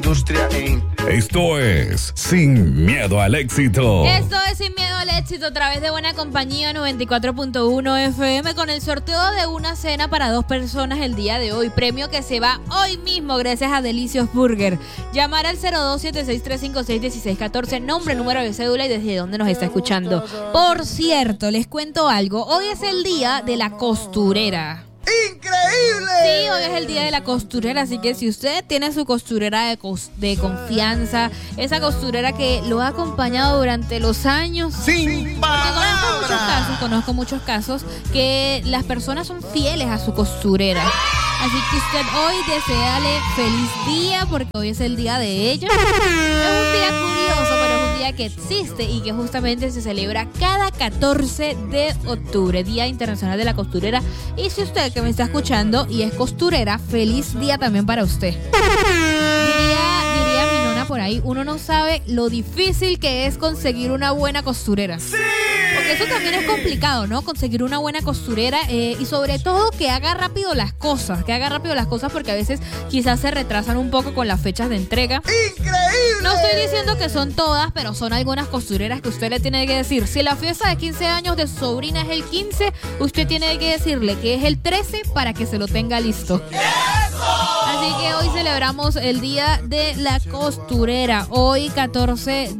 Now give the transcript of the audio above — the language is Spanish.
Industria Inc. Esto es Sin Miedo al Éxito. Esto es Sin Miedo al Éxito a través de Buena Compañía 94.1 FM con el sorteo de una cena para 2 personas el día de hoy. Premio que se va hoy mismo gracias a Delicios Burger. Llamar al 0276356614, nombre, número de cédula y desde dónde nos está escuchando. Por cierto, les cuento algo. Hoy es el día de la costurera. ¡Increíble! Sí, hoy es el día de la costurera, así que si usted tiene su costurera de confianza, esa costurera que lo ha acompañado durante los años. ¡Sin palabras! Conozco muchos casos que las personas son fieles a su costurera. Así que usted hoy deséale feliz día porque hoy es el día de ella. Es un día curioso, pero es un día que existe y que justamente se celebra cada 14 de octubre, Día Internacional de la Costurera. Y si usted que me está escuchando y es costurera, feliz día también para usted. Diría mi nona por ahí, uno no sabe lo difícil que es conseguir una buena costurera. ¡Sí! Porque eso también es complicado, ¿no? Conseguir una buena costurera y sobre todo que haga rápido las cosas, porque a veces quizás se retrasan un poco con las fechas de entrega. ¡Increíble! No estoy diciendo que son todas, pero son algunas costureras que usted le tiene que decir. Si la fiesta de 15 años de su sobrina es el 15, usted tiene que decirle que es el 13 para que se lo tenga listo. Así que hoy celebramos el Día de la Costurera. Hoy 14